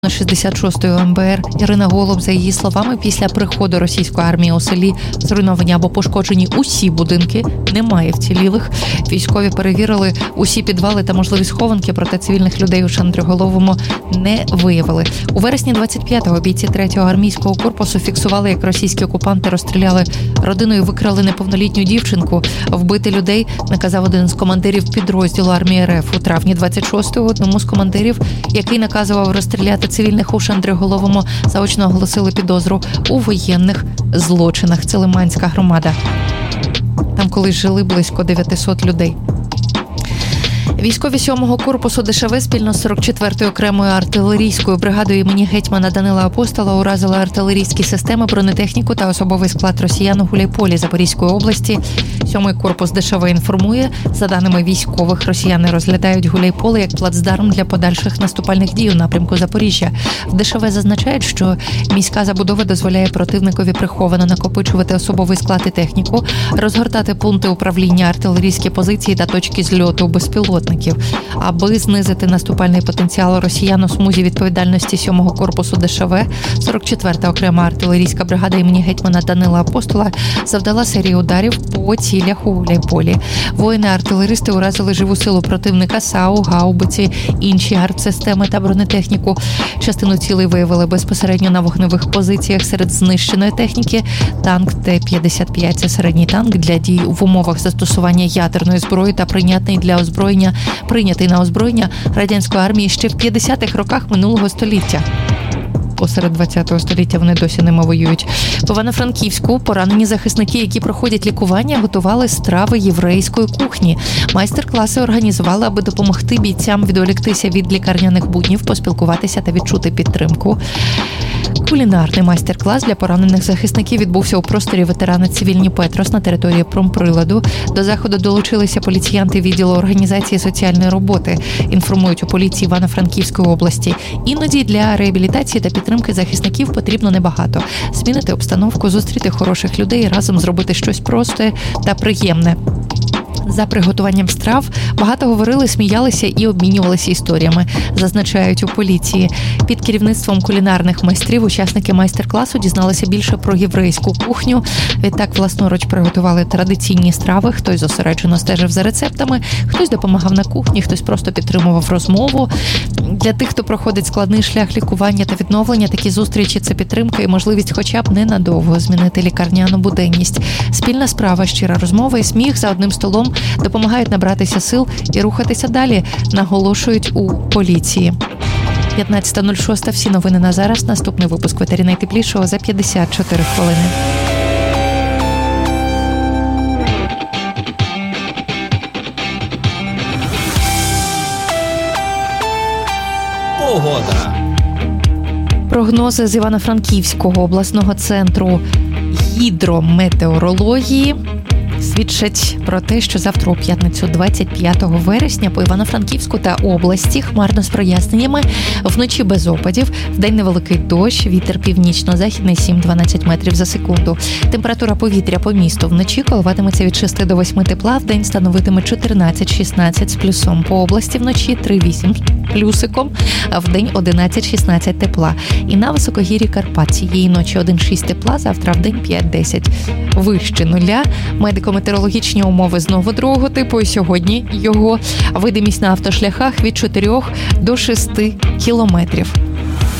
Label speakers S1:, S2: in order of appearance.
S1: 66-ї МБР Ірина Голуб, за її словами, після приходу російської армії у селі зруйновані або пошкоджені усі будинки, немає вцілілих. Військові перевірили усі підвали та можливі схованки, проте цивільних людей у Шандриголовому не виявили. У вересні 25-го бійці 3-го армійського корпусу фіксували, як російські окупанти розстріляли родину і викрали неповнолітню дівчинку. Вбити людей наказав один з командирів підрозділу армії РФ. У травні 26-го одному з командирів, який наказував розстріляти цивільних у Шандриголовому, заочно оголосили підозру у воєнних злочинах. Це Лиманська громада. Там колись жили близько 900 людей. Військові 7-го корпусу ДШВ спільно з 44-ю окремою артилерійською бригадою імені гетьмана Данила Апостола уразили артилерійські системи, бронетехніку та особовий склад росіян у Гуляйполі Запорізької області. 7-й корпус ДШВ інформує, за даними військових, росіяни розглядають Гуляйполе як плацдарм для подальших наступальних дій у напрямку Запоріжжя. В ДШВ зазначають, що міська забудова дозволяє противникові приховано накопичувати особовий склад і техніку, розгортати пункти управління, артилерійські позиції та точки зльоту безпілотників. Аби знизити наступальний потенціал росіян у смузі відповідальності 7-го корпусу ДШВ, 44-та окрема артилерійська бригада імені гетьмана Данила Апостола завдала серію ударів по цілях у Гуляйполі. Воїни-артилеристи уразили живу силу противника, САУ, гаубиці, інші артсистеми та бронетехніку. Частину цілей виявили безпосередньо на вогневих позиціях. Серед знищеної техніки танк Т-55. Це середній танк для дій в умовах застосування ядерної зброї та прийнятий на озброєння радянської армії ще в 50-х роках минулого століття. Посеред 20-го століття вони досі ними воюють. В Івано-Франківську поранені захисники, які проходять лікування, готували страви єврейської кухні. Майстер-класи організували, аби допомогти бійцям відволіктися від лікарняних буднів, поспілкуватися та відчути підтримку. Кулінарний майстер-клас для поранених захисників відбувся у просторі ветерани цивільні Петрос на території промприладу. До заходу долучилися поліціянти відділу організації соціальної роботи, інформують у поліції Івано-Франківської області. Іноді для реабілітації та підтримки захисників потрібно небагато. Змінити обстановку, зустріти хороших людей, разом зробити щось просте та приємне. За приготуванням страв багато говорили, сміялися і обмінювалися історіями, зазначають у поліції. Під керівництвом кулінарних майстрів учасники майстер-класу дізналися більше про єврейську кухню. Відтак власноруч приготували традиційні страви, хтось зосереджено стежив за рецептами, хтось допомагав на кухні, хтось просто підтримував розмову. Для тих, хто проходить складний шлях лікування та відновлення, такі зустрічі – це підтримка і можливість хоча б ненадовго змінити лікарняну буденність. Спільна справа, щира розмова і сміх за одним столом допомагають набратися сил і рухатися далі, наголошують у поліції. 15:06. Всі новини на зараз. Наступний випуск «Ветері найтеплішого» за 54 хвилини.
S2: Погода.
S1: Прогнози з Івано-Франківського обласного центру гідрометеорології свідчать про те, що завтра у п'ятницю 25 вересня по Івано-Франківську та області хмарно з проясненнями, вночі без опадів, вдень невеликий дощ, вітер північно-західний 7-12 метрів за секунду. Температура повітря по місту вночі коливатиметься від 6 до 8 тепла, вдень становитиме 14-16 з плюсом. По області вночі 3-8 плюсиком, а вдень 11-16 тепла. І на високогір'ї Карпат цієї ночі 1-6 тепла, завтра вдень 5-10 вище нуля. Медико-метеорологічні умови знову другого типу, і сьогодні його видимість на автошляхах від 4 до 6 кілометрів.